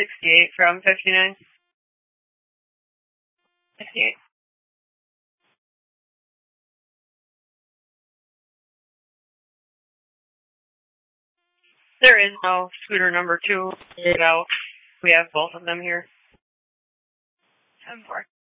68 from 59. 68. There is no scooter number 2 out. We have both of them here. 7-4.